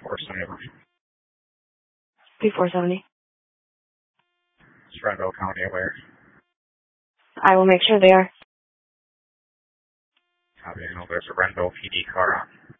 470. P470. Is Renville County aware? I will make sure they are. Copy. I know there's a Renville PD car on